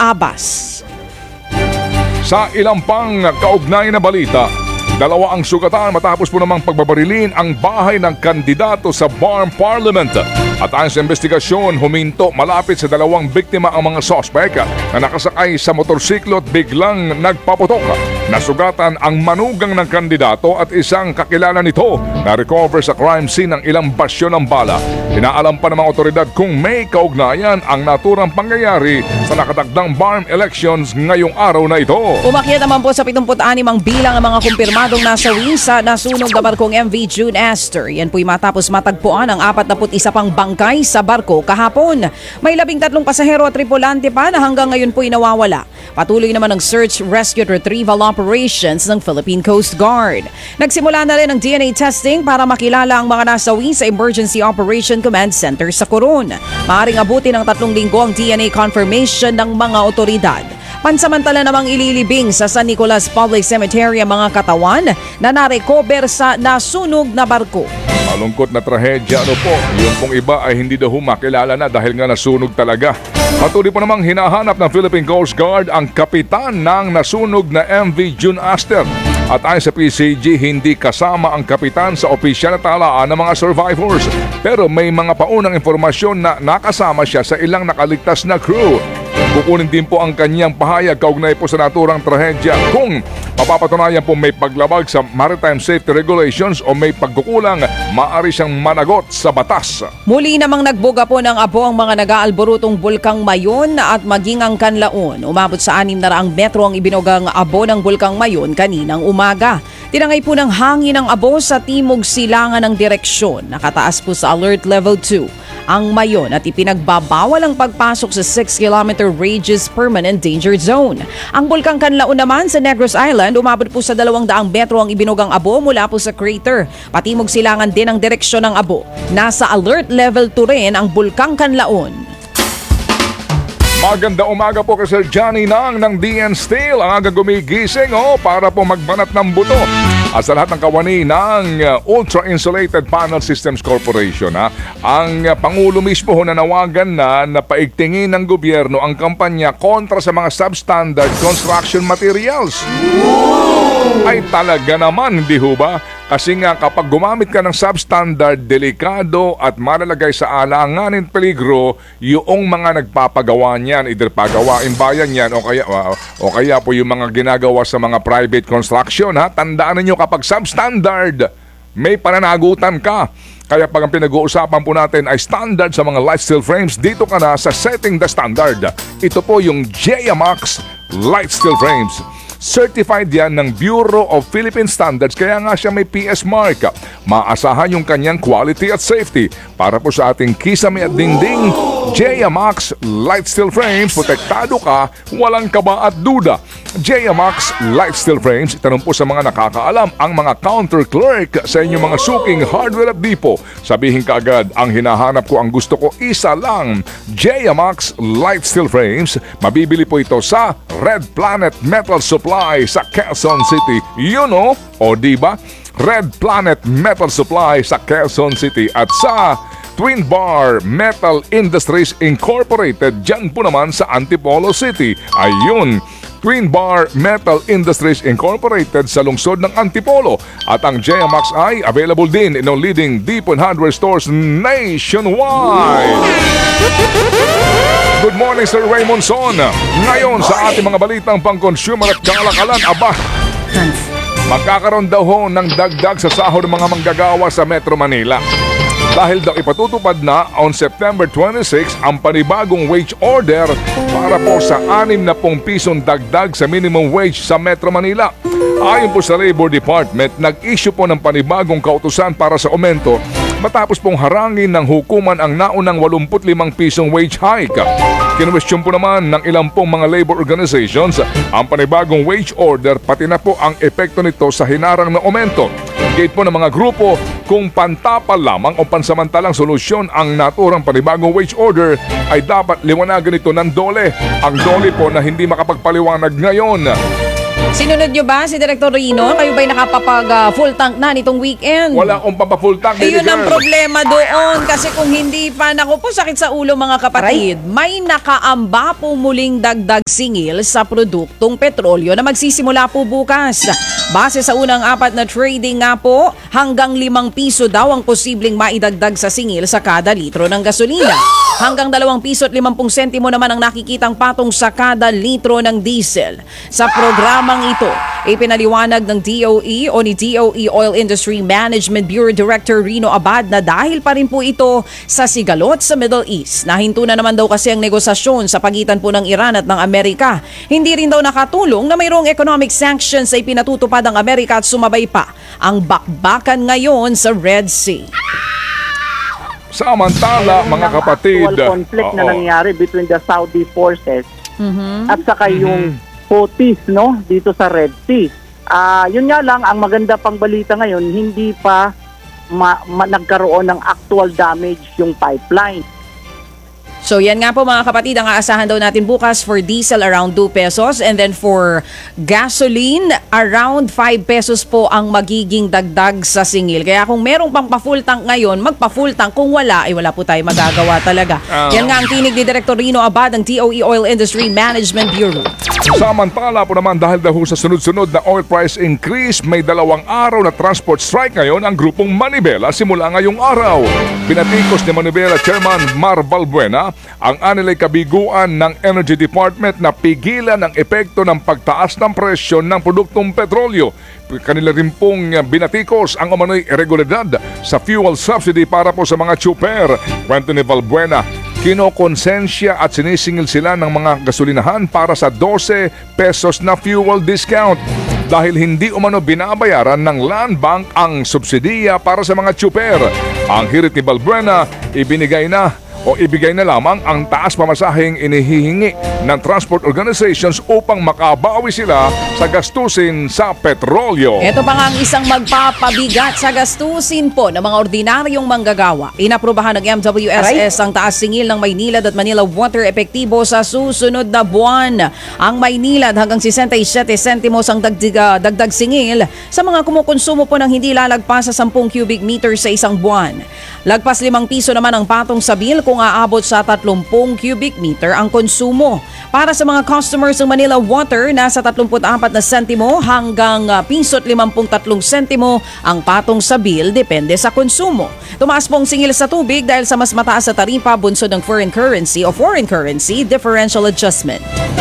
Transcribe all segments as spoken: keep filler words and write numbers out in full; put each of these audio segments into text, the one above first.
Abas. Sa ilang pang kaugnay na balita, dalawa ang sugatan matapos po namang pagbabarilin ang bahay ng kandidato sa Barm Parliament. At ayon sa investigasyon, huminto malapit sa dalawang biktima ang mga sospek na nakasakay sa motorsiklo at biglang nagpaputok. Nasugatan ang manugang ng kandidato at isang kakilala nito na recover sa crime scene ng ilang basyo ng bala. Inaalam pa ng mga otoridad kung may kaugnayan ang naturang pangyayari sa nakatagdang Barm elections ngayong araw na ito. Umakyat naman po sa pitungput anim ang bilang ng mga kumpirmadong nasawi sa nasunog na barkong M V June Aster. Yan po'y matapos matagpuan ang apat na isa pang bangkay sa barko kahapon. May labing tatlong pasahero at tripulante pa na hanggang ngayon po'y nawawala. Patuloy naman ang search, rescue at retrieval operations ng Philippine Coast Guard. Nagsimula na rin ang D N A testing para makilala ang mga nasawi sa Emergency Operation Command Center sa Coron. Maaaring abutin ng tatlong linggo ang D N A confirmation ng mga otoridad. Pansamantala namang ililibing sa San Nicolas Public Cemetery ang mga katawan na narecover sa nasunog na barko. Malungkot na trahedya, ano po, yung pong iba ay hindi daw makilala na dahil nga nasunog talaga. Patuloy po namang hinahanap ng Philippine Coast Guard ang kapitan ng nasunog na M V June Aster. At ayon sa P C G, hindi kasama ang kapitan sa opisyal na talaan ng mga survivors. Pero may mga paunang impormasyon na nakasama siya sa ilang nakaligtas na crew. Kukunin din po ang kanyang pahayag kaugnay po sa naturang trahedya kung mapapatunayan po may paglabag sa maritime safety regulations o may pagkukulang, maaari siyang managot sa batas. Muli namang nagbuga po ng abo ang mga nag-aalborotong bulkang Mayon at maging ang Kanlaon. Umabot sa anim na raang metro ang ibinugang abo ng bulkang Mayon kaninang umaga. Tinangay po ng hangin ang abo sa timog silangan ng direksyon. Nakataas po sa alert level two ang Mayon at ipinagbabawal ang pagpasok sa six kilometer radius permanent danger zone. Ang bulkang Kanlaon naman sa Negros Island, umabot po sa dalawang daang metro ang ibinugang abo mula po sa crater. Patimog silangan din ang direksyon ng abo. Nasa alert level two rin ang bulkang Kanlaon. Maganda umaga po kay Sir Johnny Nang ng D N Steel. Ang aga gumigising oh, para po magbanat ng buto. At sa lahat ng kawani ng Ultra Insulated Panel Systems Corporation, ha, ang Pangulo mismo ho nanawagan na na paigtingin ng gobyerno ang kampanya kontra sa mga substandard construction materials. Ay talaga naman, hindi ho ba? Kasi nga kapag gumamit ka ng substandard, delikado at malalagay sa alanganin peligro yung mga nagpapagawa niyan, either pagawain bayan yan o kaya, o kaya po yung mga ginagawa sa mga private construction. Ha? Tandaan niyo kapag substandard, may pananagutan ka. Kaya pag ang pinag-uusapan po natin ay standard sa mga light steel frames, dito ka na sa Setting the Standard. Ito po yung Jayamax Light Steel Frames. Certified yan ng Bureau of Philippine Standards, kaya nga siya may P S mark. Maasahan yung kanyang quality at safety para po sa ating kisame at dingding. Jayamax Light Steel Frames, protektado ka, walang kaba at duda. Jayamax Light Steel Frames, itanong po sa mga nakakaalam, ang mga counter clerk sa inyong mga suking hardware at depot. Sabihin ka agad, ang hinahanap ko, ang gusto ko, isa lang. Jayamax Light Steel Frames, mabibili po ito sa Red Planet Metal Supply sa Quezon City. You know, o diba? Red Planet Metal Supply sa Quezon City at sa Twin Bar Metal Industries Incorporated, dyan po naman sa Antipolo City. Ayun, Twin Bar Metal Industries Incorporated sa lungsod ng Antipolo. At ang Jayamax ay available din in all leading depot and hardware stores nationwide. Good morning, Sir Raymond Son. Ngayon sa ating mga balitang pang-consumer at kalakalan, aba, magkakaroon daw ho ng dagdag sa sahod ng mga manggagawa sa Metro Manila. Dahil daw ipatutupad na on September twenty-sixth ang panibagong wage order para po sa anim na pong pisong dagdag sa minimum wage sa Metro Manila. Ayon po sa Labor Department, nag-issue po ng panibagong kautusan para sa aumento matapos pong harangin ng hukuman ang naunang eighty-five pisong wage hike. Kinwestiyon po naman ng ilang pong mga labor organizations ang panibagong wage order pati na po ang epekto nito sa hinarang na aumento. Gate po ng mga grupo kung pantapal lamang o pansamantalang solusyon ang naturang panibagong wage order ay dapat liwanagan ito ng DOLE. Ang DOLE po na hindi makapagpaliwanag ngayon. Sinunod nyo ba si Director Rino? Kayo ba'y nakapapag uh, full tank na nitong weekend? Wala akong papafull tank. Ayun ang problema doon. Kasi kung hindi pa, naku po, sakit sa ulo mga kapatid. May nakaamba po muling dagdag singil sa produktong petrolyo na magsisimula po bukas. Base sa unang apat na trading nga po, hanggang limang piso daw ang posibleng maidagdag sa singil sa kada litro ng gasolina. Hanggang dalawang piso at limampung sentimo naman ang nakikitang patong sa kada litro ng diesel. Sa programang ito, ipinaliwanag ng D O E o ni D O E Oil Industry Management Bureau Director Rino Abad na dahil pa rin po ito sa sigalot sa Middle East. Nahinto na naman daw kasi ang negosasyon sa pagitan po ng Iran at ng Amerika. Hindi rin daw nakatulong na mayroong economic sanctions ay pinatutupad ang Amerika at sumabay pa ang bakbakan ngayon sa Red Sea. Samantala, mga kapatid, actual conflict na oo. nangyari between the Saudi forces Mhm. at saka yung Houthis, no, dito sa Red Sea. Ah, yun nga lang, ang maganda pang balita ngayon, hindi pa ma- ma- nagkaroon ng actual damage yung pipeline. So yan nga po mga kapatid, ang aasahan daw natin bukas for diesel around two pesos and then for gasoline around five pesos po ang magiging dagdag sa singil. Kaya kung merong pang pa-full tank ngayon, magpa-full tank. Kung wala, ay wala po tayo magagawa talaga. Uh, yan nga ang tinig ni Director Rino Abad ng D O E Oil Industry Management Bureau. Samantala po naman dahil daw sa sunod-sunod na oil price increase, may dalawang araw na transport strike ngayon ang grupong Manibela simula ngayong araw. Pinatikos ni Manibela Chairman Mar Balbuena ang anilay kabiguan ng Energy Department na pigilan ang epekto ng pagtaas ng presyo ng produktong petrolyo. Kanila rin pong binatikos ang umano'y irregularidad sa fuel subsidy para po sa mga tsuper. Kwento ni Balbuena, kinokonsensya at sinisingil sila ng mga gasolinahan para sa dose pesos na fuel discount dahil hindi umano binabayaran ng Land Bank ang subsidiya para sa mga tsuper. Ang hirit ni Balbuena, ibinigay na o ibigay na lamang ang taas pamasaheng inihihingi ng transport organizations upang makabawi sila sa gastusin sa petrolyo. Ito pa nga ang isang magpapabigat sa gastusin po ng mga ordinaryong manggagawa. Inaprubahan ng M W S S ang taas singil ng Maynilad at Manila Water epektibo sa susunod na buwan. Ang Maynilad hanggang sesenta-siyete sentimos ang dagdag, dagdag singil sa mga kumukonsumo po ng hindi lalagpas sa sampung cubic meter sa isang buwan. Lagpas limang piso naman ang patong sa bill kung aabot sa tatlumpung cubic meter ang konsumo. Para sa mga customers ng Manila Water, nasa tatlumput apat na sentimo hanggang uh, piso't limampung tatlong sentimo ang patong sa bill depende sa konsumo. Tumaas pong singil sa tubig dahil sa mas mataas sa taripa bunsod ng foreign currency o foreign currency differential adjustment.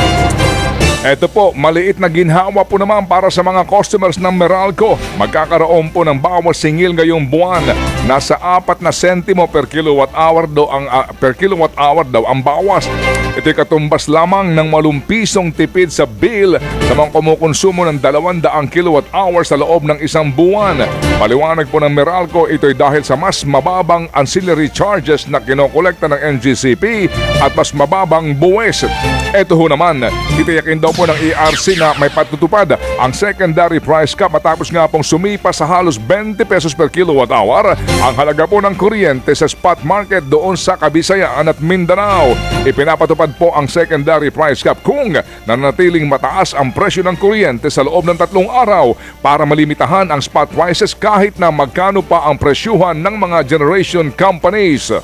Ito po, maliit na ginhawa po naman para sa mga customers ng Meralco. Magkakaroon po ng bawas singil ngayong buwan. Nasa apat na sentimo per kilowatt hour daw ang uh, per kilowatt hour daw ang bawas. Ito'y katumbas lamang ng walumpisong tipid sa bill sa mga kumukonsumo ng dalawang daang kilowatt hour sa loob ng isang buwan. Paliwanag po ng Meralco, ito'y dahil sa mas mababang ancillary charges na kinokolekta ng N G C P at mas mababang buwis. Ito ho naman, titiyakin daw po ng E R C na may patutupad ang secondary price cap matapos nga pong sumipa sa halos twenty pesos per kilowatt hour ang halaga po ng kuryente sa spot market doon sa Kabisayaan at Mindanao. Ipinapatupad po ang secondary price cap kung nanatiling mataas ang presyo ng kuryente sa loob ng tatlong araw para malimitahan ang spot prices kahit na magkano pa ang presyuhan ng mga generation companies.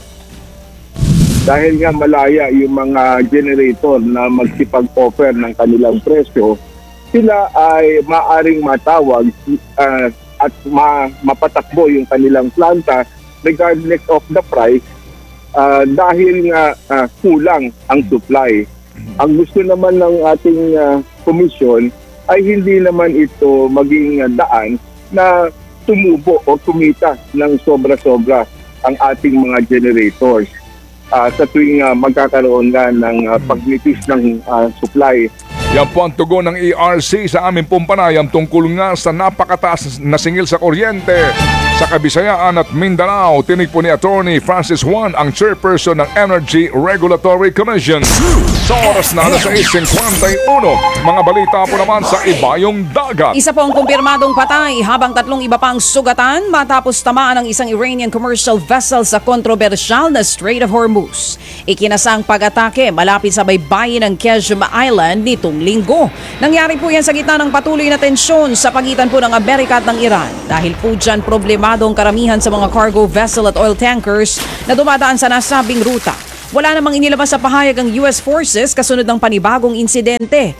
Dahil nga malaya yung mga generator na magsipag-offer ng kanilang presyo, sila ay maaring matawag uh, at ma- mapatakbo yung kanilang planta regardless of the price uh, dahil nga uh, kulang ang supply. Ang gusto naman ng ating uh, komisyon ay hindi naman ito maging uh, daan na tumubo o kumita ng sobra-sobra ang ating mga generators. Uh, sa tuwing uh, magkakaroon nga ng uh, pagnipis ng uh, supply. Yan po ang tugon ng E R C sa aming pumpanayam tungkol nga sa napakataas na singil sa kuryente sa Kabisayaan at Mindanao. Tinig po ni Attorney Francis Juan, ang chairperson ng Energy Regulatory Commission. Sa oras na alas sais fifty-one, mga balita po naman sa ibayong dagat. Isa pong kumpirmadong patay habang tatlong iba pang sugatan matapos tamaan ng isang Iranian commercial vessel sa kontrobersyal na Strait of Hormuz. Ikinasang pag-atake malapit sa baybayin ng Keshim Island nitong noong linggo. Nangyari po yan sa gitna ng patuloy na tensyon sa pagitan po ng Amerika at ng Iran. Dahil po dyan problemado ang karamihan sa mga cargo vessel at oil tankers na dumadaan sa nasabing ruta. Wala namang inilabas sa pahayag ang U S forces kasunod ng panibagong insidente.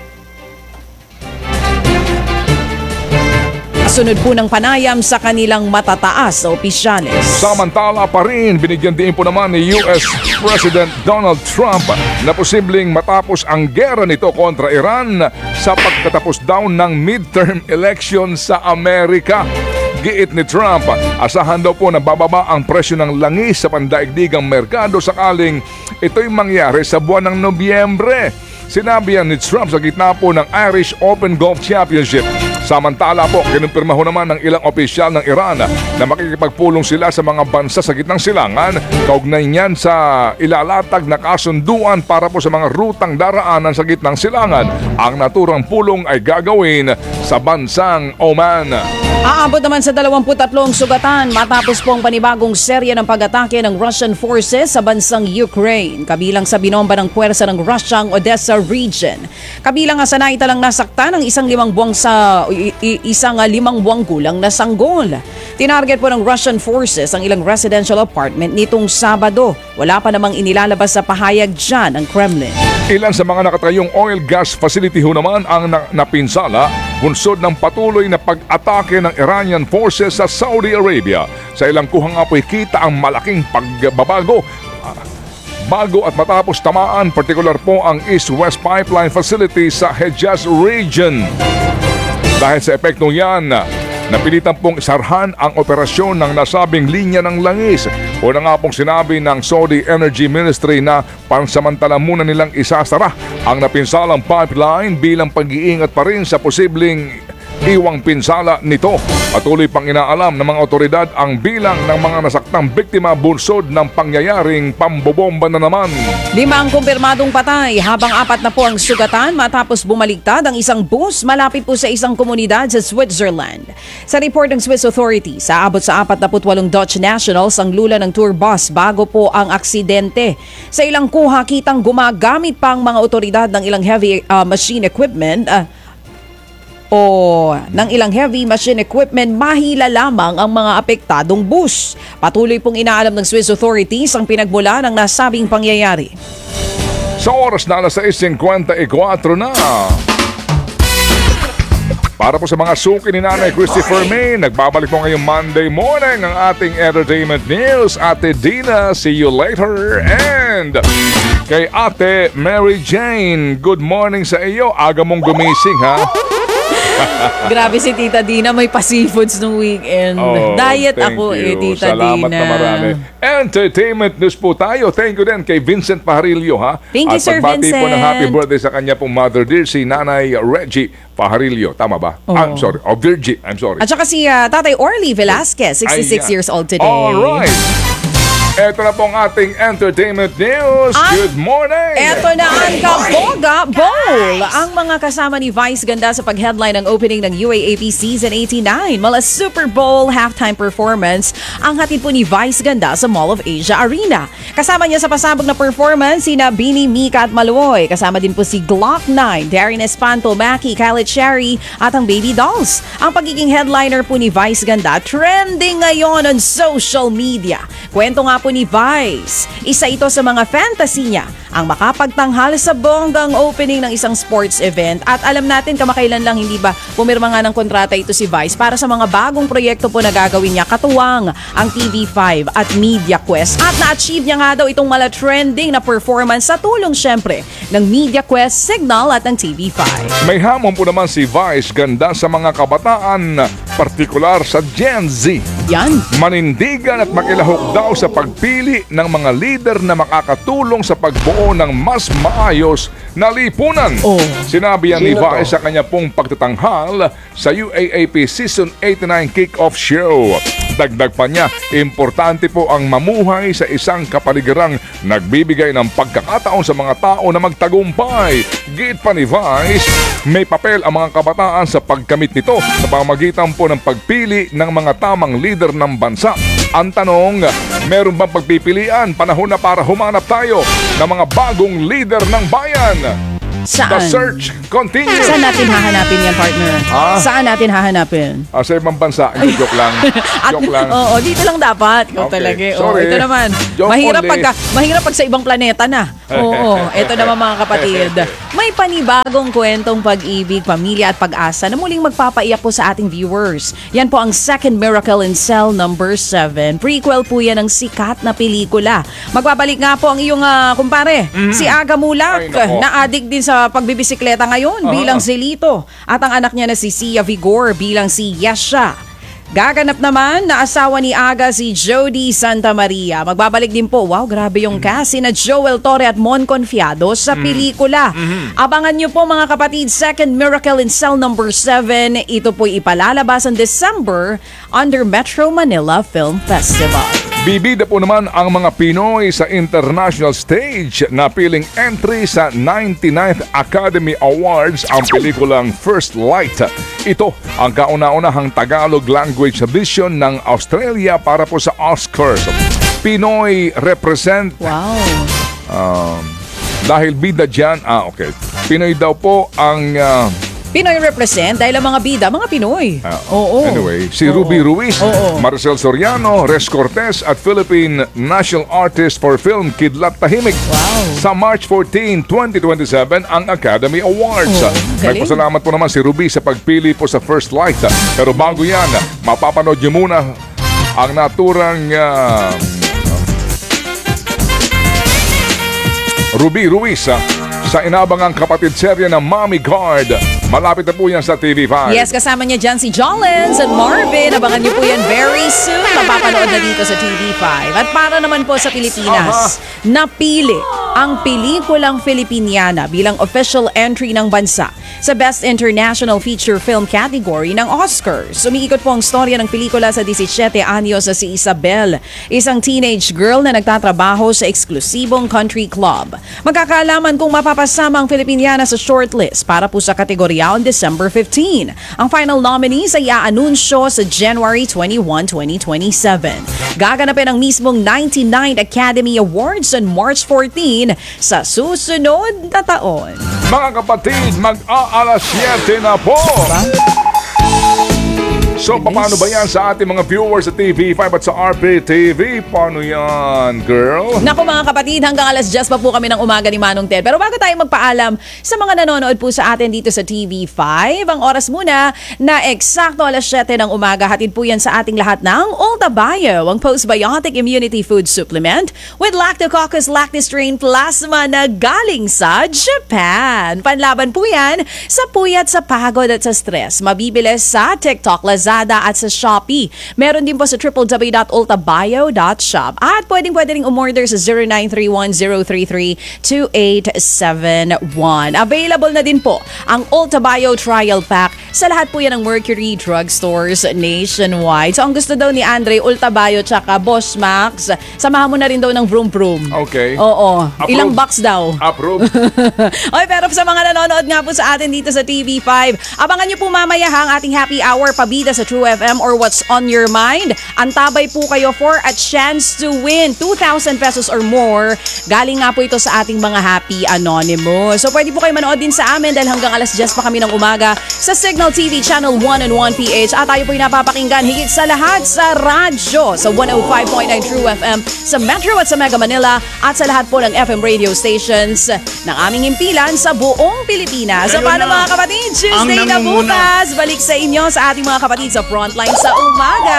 Sunod po ng panayam sa kanilang matataas na opisyales. Samantala pa rin, binigyan din po naman ni U S President Donald Trump na posibleng matapos ang gera nito kontra Iran sa pagtatapos daw ng midterm election sa Amerika. Giit ni Trump, asahan daw po na bababa ang presyo ng langis sa pandaigdigang merkado sakaling ito'y mangyari sa buwan ng Nobyembre. Sinabi yan ni Trump sa gitna po ng Irish Open Golf Championship. Samantala po, kinumpirma ho naman ng ilang opisyal ng Iran na makikipagpulong sila sa mga bansa sa gitnang silangan kaugnay niyan sa ilalatag na kasunduan para po sa mga rutang daraanan sa gitnang silangan. Ang naturang pulong ay gagawin sa bansang Oman. Aabot naman sa dalawampu't tatlong sugatan matapos po ang panibagong serye ng pag-atake ng Russian forces sa bansang Ukraine, kabilang sa binomba ng puwersa ng Russia ang Odessa region. Kabilang nga sa naitalang nasaktan ng isang limang buwang sa i- i- isang uh, limang buwang gulang na sanggol. Tinarget po ng Russian forces ang ilang residential apartment nitong Sabado. Wala pa namang inilalabas sa pahayag dyan ang Kremlin. Ilan sa mga nakatayong oil gas facility ho naman ang na- napinsala bunsod ng patuloy na pag-atake ng Iranian forces sa Saudi Arabia. Sa ilang kuhang apoy kita ang malaking pagbabago. Bago at matapos tamaan, partikular po ang East-West Pipeline Facility sa Hejaz Region. Dahil sa epektong yan, napilitan pong isarhan ang operasyon ng nasabing linya ng langis. Una nga pong sinabi ng Saudi Energy Ministry na pansamantala muna nilang isasara ang napinsalang pipeline bilang pag-iingat pa rin sa posibleng iwang pinsala nito. Patuloy pang inaalam ng mga otoridad ang bilang ng mga nasaktang biktima bunsod ng pangyayaring pambobomba na naman. Lima ang kumpirmadong patay habang apat na po ang sugatan matapos bumaligtad ang isang bus malapit po sa isang komunidad sa Switzerland. Sa report ng Swiss authorities, aabot sa apat na walong Dutch nationals ang lula ng tour bus bago po ang aksidente. Sa ilang kuha, kitang gumagamit pa ang mga otoridad ng ilang heavy uh, machine equipment uh, o ng ilang heavy machine equipment, mahila lamang ang mga apektadong bus. Patuloy pong inaalam ng Swiss authorities ang pinagmula ng nasabing pangyayari. Sa oras na alas sais fifty-four na. Para po sa mga suki ni Nanay Christopher May, nagbabalik po ngayong Monday morning ang ating entertainment news. Ate Dina, see you later. And kay Ate Mary Jane, good morning sa iyo. Aga mong gumising, ha? Grabe si Tita Dina, may pa-seafoods nung weekend. Oh, Diet thank ako you. eh, Tita Salamat Dina. na marami. Entertainment news po tayo. Thank you din kay Vincent Pajarillo, ha? Thank you, At Sir pagbati po ng Vincent. happy birthday sa kanya pong mother dear, si Nanay Reggie Pajarillo. Tama ba? Oo. I'm sorry. Oh, Virgie. I'm sorry. At saka si uh, Tatay Orly Velasquez, sixty-six Ayan. years old today. Alright. Ito na pong ating entertainment news. At Good morning! Eto na ang Kaboga Bowl. Ang mga kasama ni Vice ganda sa pag-headline ng opening ng U A A P Season eighty-nine. Mala Super Bowl halftime performance ang hatid po ni Vice ganda sa Mall of Asia Arena. Kasama niya sa pasabog na performance sina Bini, Mika at Maluoy. Kasama din po si Glock nine, Darren Espanto, Mackie, Khaled Sherry at ang Baby Dolls. Ang pagiging headliner po ni Vice ganda trending ngayon on social media. Kwento nga po ni Vice, isa ito sa mga fantasy niya ang makapagtanghal sa bonggang opening ng isang sports event. At alam natin kamakailan lang, hindi ba, pumirma nga ng kontrata ito si Vice para sa mga bagong proyekto po na gagawin niya, katuwang ang T V five at Media Quest. At na-achieve niya nga daw itong mala-trending na performance sa tulong syempre ng Media Quest, Signal at ng T V five. May hamon po naman si Vice ganda sa mga kabataan, partikular sa Gen Z. Yan. Manindigan at makilahok daw sa pagpili ng mga leader na makakatulong sa pagbuo ng mas maayos na lipunan. Oh. Sinabi yan ni Sino to? Vice sa kanya pong pagtatanghal sa U A A P Season eighty-nine Kick-Off Show. Dagdag pa niya, importante po ang mamuhay sa isang kapaligiran nagbibigay ng pagkakataon sa mga tao na magtagumpay. Git pa ni Vice, may papel ang mga kabataan sa pagkamit nito sa pamamagitan po ng pagpili ng mga tamang leader ng bansa. Ang tanong, meron bang pagpipilian? Panahon na para humanap tayo ng mga bagong leader ng bayan. Saan? The search continues. Saan natin hahanapin yan, partner? Ah? Saan natin hahanapin? Ah, sa ibang bansa. Hindi, joke lang. joke lang. Oo, dito lang dapat. Ikaw Okay. talaga. Oo, Sorry. ito naman. Joke mahirap only. pagka, mahirap pag sa ibang planeta na. Oo, ito naman mga kapatid. May panibagong kwentong pag-ibig, pamilya at pag-asa na muling magpapaiyak po sa ating viewers. Yan po ang Second Miracle in Cell number seven. Prequel po yan ng sikat na pelikula. Magbabalik nga po ang iyong ah, kumpare, si Aga Mulak, Ay, nako. na adik din sa pagbibisikleta ngayon bilang si Lito. At ang anak niya na si Sia Vigor bilang si Yesha. Gaganap naman na asawa ni Aga si Jody Santa Maria. Magbabalik din po, wow, grabe yung cast, na Joel Torre at Mon Confiado sa pelikula. Abangan nyo po mga kapatid, Second Miracle in Cell number seven. Ito po'y ipalalabas ang December under Metro Manila Film Festival. Bibida po naman ang mga Pinoy sa international stage na piling entry sa ninety-ninth Academy Awards ang pelikulang First Light. Ito ang kauna-unahang Tagalog language edition ng Australia para po sa Oscars. Pinoy represent Wow. um, dahil bida dyan. Ah, okay. Pinoy daw po ang... ah, Pinoy represent dahil ang mga bida, mga Pinoy. Ah, Oo. Anyway, si Oo. Ruby Ruiz, Oo. Maricel Soriano, Res Cortez at Philippine National Artist for Film Kidlat Tahimik. Wow. Sa March fourteenth, twenty twenty-seven ang Academy Awards. Oh, galing. Nagpasalamat po naman si Ruby sa pagpili po sa First Light. Pero bago yan, mapapanood niyo muna ang naturang ah, Ruby Ruiz ah, sa inabangang kapatid serye ng Mommy Guard. Malapit na po yan sa T V five. Yes, kasama niya dyan si Jolens at Marvin. Abangan niyo po yan very soon. Mapapanood na dito sa T V five. At para naman po sa Pilipinas, napili ang pelikulang Filipiniana bilang official entry ng bansa sa Best International Feature Film category ng Oscars. Sumiikot po ang storya ng pelikula sa seventeen anyos na si Isabel, isang teenage girl na nagtatrabaho sa eksklusibong country club. Magkakaalaman kung mapapasama ang Filipiniana sa shortlist para po sa kategorya on December fifteenth. Ang final nominees ay aanunsyo sa January twenty-first, twenty twenty-seven. Gaganapin ang mismong ninety-ninth Academy Awards on March fourteenth sa susunod na taon. Mga kapatid, mag-aalas siyete na po. So, paano ba yan sa ating mga viewers sa T V five at sa R P T V? Paano yan, girl? Naku mga kapatid, hanggang alas diyes pa po kami ng umaga ni Manong Ted. Pero bago tayo magpaalam sa mga nanonood po sa atin dito sa T V five, ang oras muna na eksakto alas siyete ng umaga. Hatid po yan sa ating lahat ng Ulta Bio, ang postbiotic immunity food supplement with Lactococcus lactis-strain plasma na galing sa Japan. Panlaban po yan sa puyat, sa pagod at sa stress. Mabibili sa TikTok, Lazada at sa Shopee. Meron din po sa w w w dot ulta bio dot shop. At pwedeng pwede rin umorder sa zero nine three one zero three three two eight seven one. Available na din po ang Ulta Bio Trial Pack sa lahat po yan ng Mercury Drugstores nationwide. So ang gusto daw ni Andre, Ulta Bio tsaka Boss Max, samahan mo na rin daw ng Vroom Vroom. Okay. Oo. Approve. Ilang box daw? Approve. Okay, pero sa mga nanonood nga po sa atin dito sa T V five, abangan nyo po mamaya ha, ang ating happy hour pabida sa True F M or What's on Your Mind. Antabay po kayo for a chance to win two thousand pesos or more. Galing nga po ito sa ating mga Happy Anonymous. So pwede po kayo manood din sa amin dahil hanggang alas diyes pa kami ng umaga sa Signal T V Channel one and one P H. At tayo po yung napapakinggan higit sa lahat sa radyo sa one oh five point nine True F M sa Metro at sa Mega Manila at sa lahat po ng F M radio stations ng aming himpilan sa buong Pilipinas. So Ayun paano na. mga kapatid? Tuesday Ang na nangunguna. bukas. Balik sa inyo sa ating mga kapatid sa Frontline sa umaga.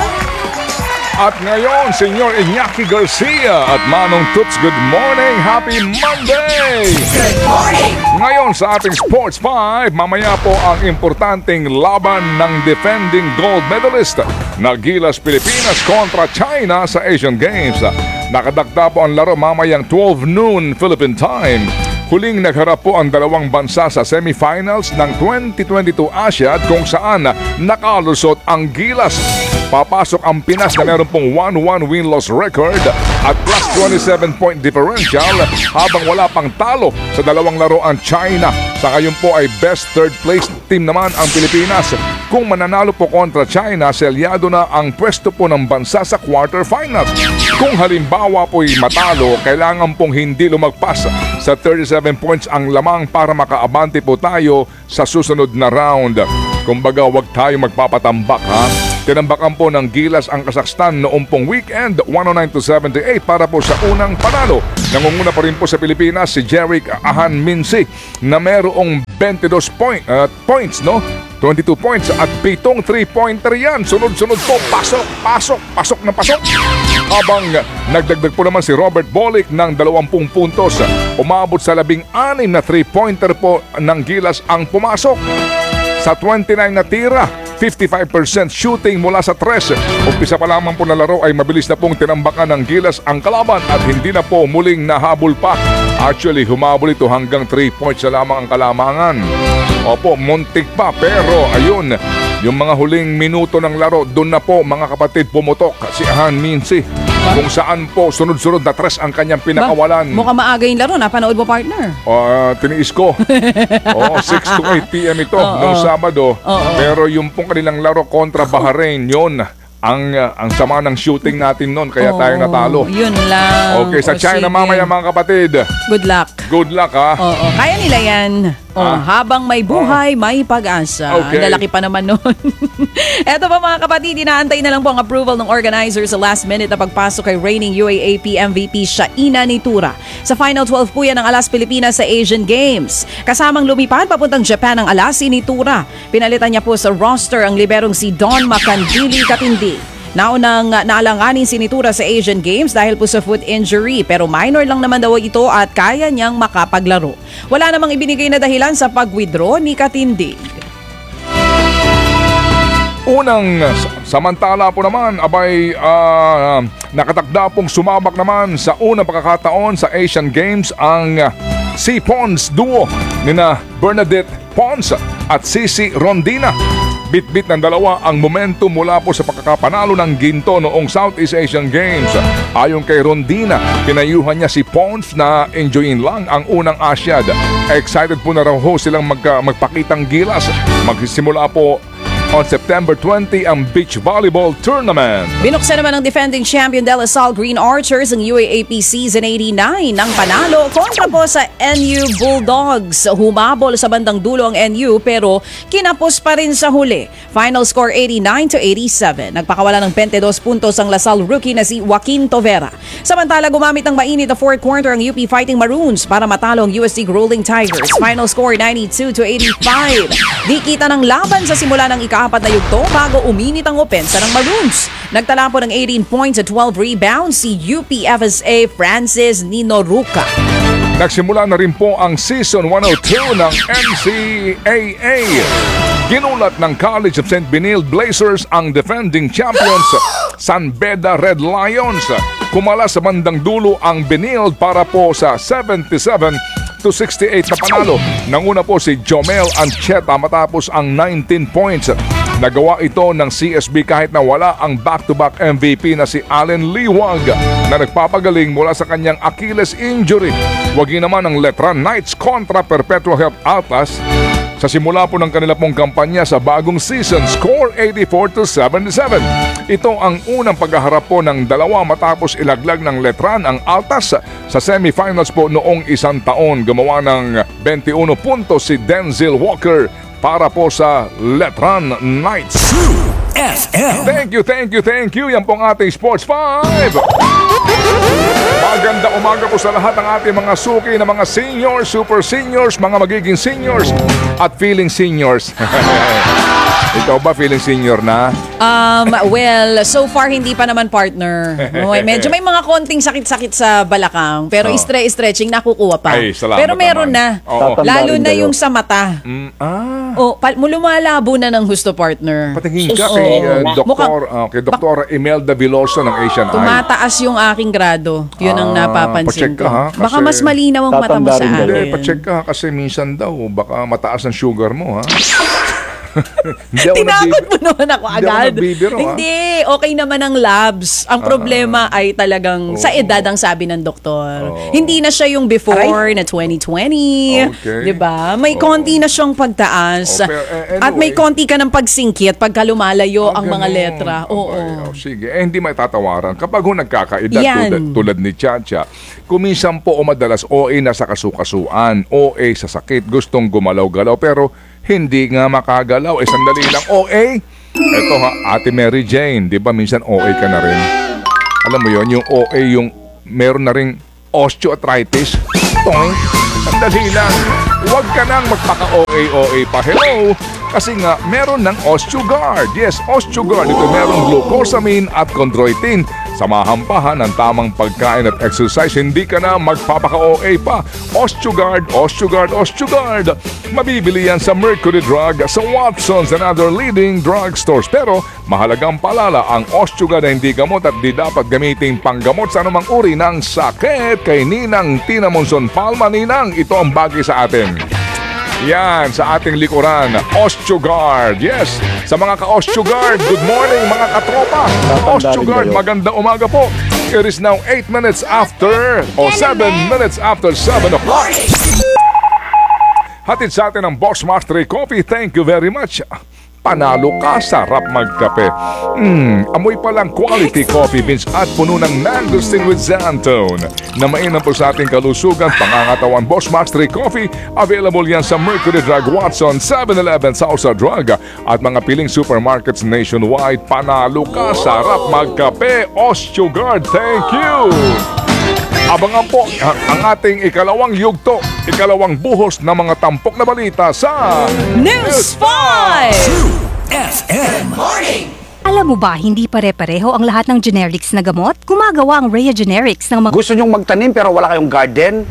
At ngayon, Senyor Iñaki Garcia at Manong Toots, good morning! Happy Monday! Good morning! Ngayon sa ating Sports five, mamaya po ang importanteng laban ng defending gold medalist na Gilas Pilipinas kontra China sa Asian Games. Nakadakda po ang laro mamayang twelve noon Philippine time. Huling nagharap po ang dalawang bansa sa semifinals ng twenty twenty-two Asiad kung saan nakalusot ang Gilas. Papasok ang Pinas na meron pong one one win-loss record at plus twenty-seven point differential habang wala pang talo sa dalawang laro ang China. Sa ngayon po ay best third place team naman ang Pilipinas. Kung mananalo po kontra China, selyado na ang pwesto po ng bansa sa quarterfinals. Kung halimbawa po'y matalo, kailangan pong hindi lumagpas sa thirty-seven points ang lamang para makaabante po tayo sa susunod na round. Kumbaga, wag tayo magpapatambak, ha? Tinambakan po ng Gilas ang Kazakhstan noong pong weekend, one oh nine to seventy-eight para po sa unang panalo. Nangunguna pa rin po sa Pilipinas si Jeric Ahan Minsi na merong twenty-two point, uh, points, no? twenty-two points at pitong three-pointer yan. Sunod-sunod po, pasok, pasok, pasok na pasok. Habang nagdagdag po naman si Robert Bolick ng twenty puntos. Umabot sa labing anim na three-pointer po ng Gilas ang pumasok. Sa twenty-nine na tira, fifty-five percent shooting mula sa tres. Umpisa pa lamang po na laro ay mabilis na pong tinambakan ng Gilas ang kalaban at hindi na po muling nahabol pa. Actually, humabol ito hanggang three points na lamang ang kalamangan. Opo, muntik pa pero ayun, yung mga huling minuto ng laro, doon na po mga kapatid pumutok si Ahan Minsi. Kung saan po sunod-sunod na tres ang kanyang pinakawalan. Ba, mukhang maaga yung laro. Napanood mo, partner? Uh, tiniis ko. Oo, six to eight p.m. ito Oo. noong Sabado. Oo. Pero yung pong kanilang laro kontra Bahrain, yun ang uh, ang sama ng shooting natin noon kaya Oo, tayo natalo. Yun lang. Okay, sa O, China sige. mamaya mga kapatid. Good luck. Good luck, ha. Oo, kaya nila yan. Oh, Ah. habang may buhay, may pag-asa. Okay. Ang lalaki pa naman nun. Eto pa mga kapatid, inaantay na lang po ang approval ng organizer sa last minute na pagpasok kay reigning U A A P M V P Shaina Nitura. Sa Final twelve po yan ng Alas Pilipinas sa Asian Games. Kasamang lumipad papuntang Japan ang Alas si Nitura. Pinalitan niya po sa roster ang liberong si Don Macandili Katindi. Naunang naalanganin si Nitura sa Asian Games dahil po sa foot injury pero minor lang naman daw ito at kaya niyang makapaglaro. Wala namang ibinigay na dahilan sa pag-withdraw ni Katindi. Unang samantala po naman, abay uh, nakatakda pong sumabak naman sa unang pagkakataon sa Asian Games ang uh, si Pons duo nina Bernadette Pons at Cici Rondina. Bit-bit ng dalawa ang momentum mula po sa pagkakapanalo ng ginto noong Southeast Asian Games. Ayon kay Rondina, pinayuhan niya si Pons na enjoyin lang ang unang Asiad. Excited po na raw ho silang magka, magpakitang gilas. Magsisimula po on September twentieth ang beach volleyball tournament. Binuksan naman ng defending champion De La Salle Green Archers ang U A A P Season eighty-nine ng panalo kontra po sa N U Bulldogs. Humabol sa bandang dulo ang N U pero kinapos pa rin sa huli. Final score eighty-nine to eighty-seven. Nagpakawala ng twenty-two puntos ang La Salle rookie na si Joaquin Tovera. Samantala gumamit ng mainit na fourth quarter ang U P Fighting Maroons para matalo ang U S T Rolling Tigers. Final score ninety-two to eighty-five. Di kita ng laban sa simula ng ika-apat na yugto bago uminit ang opensa ng Maroons. Nagtala po ng eighteen points at twelve rebounds si U P F S A Francis Ninoruca. Nagsimula na rin po ang Season one oh two ng N C A A. Ginulat ng College of Saint Benilde Blazers ang defending champions San Beda Red Lions. Kumala sa bandang dulo ang Benilde para po sa seventy-seven to sixty-eight na panalo. Nanguna po si Jomel Ancheta matapos ang nineteen points. Nagawa ito ng C S B kahit na wala ang back-to-back M V P na si Allen Liwag na nagpapagaling mula sa kanyang Achilles injury. Wagi naman ang Letran Knights kontra Perpetual Health Altas sa simula po ng kanila pong kampanya sa bagong season, score eighty-four to seventy-seven. Ito ang unang paghaharap po ng dalawa matapos ilaglag ng Letran ang Altas sa semifinals po noong isang taon. Gumawa ng twenty-one puntos si Denzel Walker para po sa Letran Knights. F M. Thank you, thank you, thank you. Yan pong ating Sports five. Maganda umaga po sa lahat ng ating mga suki na mga seniors, super seniors, mga magiging seniors at feeling seniors. Ikaw ba feeling senior na? Um, well, so far hindi pa naman, partner. Okay, medyo may mga konting sakit-sakit sa balakang pero Oh. stre-stretching nakukuha pa. Ay, salamat pero meron naman. na. Oo. Lalo Tatanda na rin yung kayo. sa mata. Mm, ah, Oh, pal- lumalabo na ng husto, partner. patingin ka Oo. kay uh, Doktor Mukhang- uh, kay Doktor Imelda Veloso ng Asian Eye. Tumataas yung aking grado. Yun ang Ah, napapansin pacheck ko. ka, ha? Baka Kasi- mas malinaw ang mata mo Tatanda sa rin kayo. Hindi, akin. pacheck ka kasi minsan daw baka mataas ang sugar mo, ha? Hindi ako Tinakot nagbi- mo naman ako Hindi ako agad. nagbibiro, ah. Hindi, okay naman ang labs. Ang problema ay talagang sa edad ang sabi ng doktor. Oh. Hindi na siya yung before na twenty twenty. Okay. 'Di ba? May Oh. konti na siyang pagtaas. Oh, pero, eh, At may anyway. konti ka ng pagsingkit pagka lumalayo Ah, ang mga ganun. letra. Oo. Okay, oh, sige. Eh, hindi may tatawaran. Kapag ho nagkakaedad Yan. tulad, tulad ni Chacha, kuminsan po o madalas O A na sa kasukasuan, O A sa sakit, gustong gumalaw-galaw, pero hindi nga makagalaw. Eh, sandali lang, O A? Eto ha, Ate Mary Jane, di ba minsan O A ka na rin? Alam mo yon, yung O A, yung meron na ring osteoarthritis. Toing, sandali lang. Huwag ka nang magpaka-O A O A pa. Hello? Kasi nga, meron ng OsteoGuard. Yes, OsteoGuard. Ito merong glucosamine at chondroitin. Samahampahan ng tamang pagkain at exercise, hindi ka na magpapaka-O A pa. OsteoGuard, OsteoGuard, OsteoGuard. Mabibili yan sa Mercury Drug, sa Watson's and other leading drugstores. Pero mahalagang palala, ang OsteoGuard ay hindi gamot at di dapat gamitin panggamot sa anumang uri ng sakit. Kay Ninang Tina Monson Palma, Ninang, ito ang bagay sa atin. Yan, sa ating likuran, OsteoGuard. Yes, sa mga ka-OsteoGuard, good morning mga katropa. OsteoGuard, magandang umaga po. It is now eight minutes after, o seven minutes after seven o'clock. Hatid sa atin ang Boss Mastery Coffee. Thank you very much. Panalo ka, sarap magkape. Hmm, amoy palang quality coffee beans at puno ng mangosteen with xantone. Na mainam po sa ating kalusugan, pangangatawan. Boss Mastery Coffee, available yan sa Mercury Drug, Watson, seven eleven, Sausa Drug at mga piling supermarkets nationwide. Panalo ka, sarap magkape. OsteoGuard, thank you! Abangan po ang, ang ating ikalawang yugto, ikalawang buhos ng mga tampok na balita sa News five! F M. Alam mo ba, hindi pare-pareho ang lahat ng generics na gamot? Gumagawa ang Rhea Generics ng mga Gusto nyong magtanim pero wala kayong garden?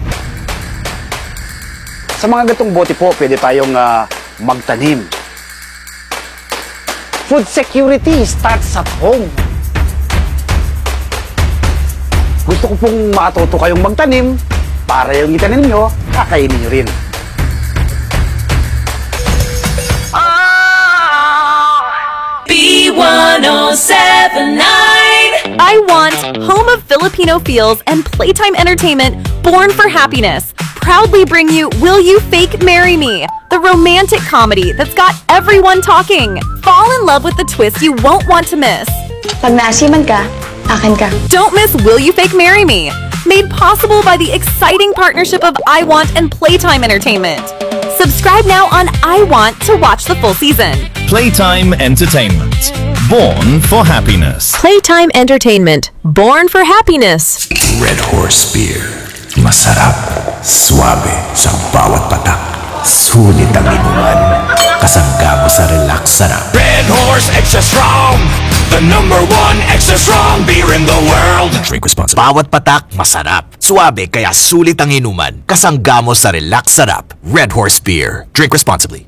Sa mga gatong bote po, pwede tayong ah, magtanim. Food security starts at home. Gusto ko pong matuto kayong magtanim para yung itanim nyo, kakainin nyo rin. B one oh seven nine. I want home of Filipino feels and playtime entertainment born for happiness. Proudly bring you Will You Fake Marry Me? The romantic comedy that's got everyone talking. Fall in love with the twist you won't want to miss. Pag naasiman ka, akin ka. Don't miss Will You Fake Marry Me? Made possible by the exciting partnership of I Want and Playtime Entertainment. Subscribe now on I Want to watch the full season. Playtime Entertainment. Born for happiness. Playtime Entertainment. Born for happiness. Red Horse Beer. Masarap, suabe sa bawat patak. Sulit ang inuman. Kasangga mo sa relax sarap. Red Horse Extra Strong. The number one extra strong beer in the world. Drink responsibly. Bawat patak, masarap. Suabe, kaya sulit ang inuman. Kasangga mo sa relax sarap. Red Horse Beer. Drink responsibly.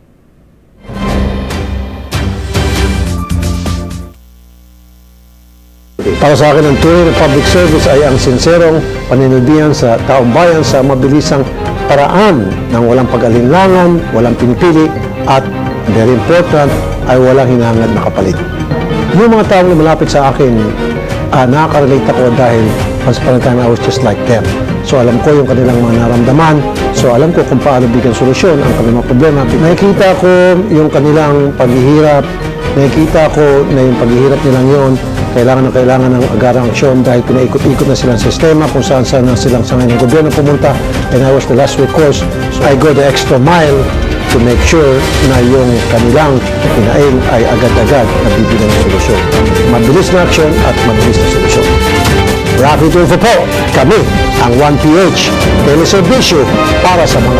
Para sa akin, ang tunay na public service ay ang sinserong paninilbihan sa taong bayan sa mabilisang paraan ng walang pag-alinlangan, walang pinipili, at very important, ay walang hinangad na kapalit. Yung mga taong lumalapit sa akin, uh, nakaka-relate ako dahil once upon a time I was just like them. So alam ko yung kanilang mga naramdaman, so alam ko kung paano bigyan solusyon ang kanilang mga problema. Nakikita ko yung kanilang paghihirap, nakikita ko na yung paghihirap nilang yon kailangan na kailangan ng agarang aksyon dahil pinaikot-ikot na silang sistema kung saan-saan na silang sangay ng gobyerno pumunta, and I was the last recourse. So I go the extra mile to make sure na yung kanilang pinail ay agad-agad nabibigyan ng solusyon. Mabilis na aksyon at mabilis na solusyon. Rafi Tulfo po, kami ang one P H teleservisyo para sa mga